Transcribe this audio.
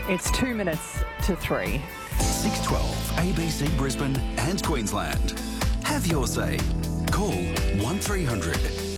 It's 2 minutes to 3. 612 ABC Brisbane and Queensland. Have your say. Call 1300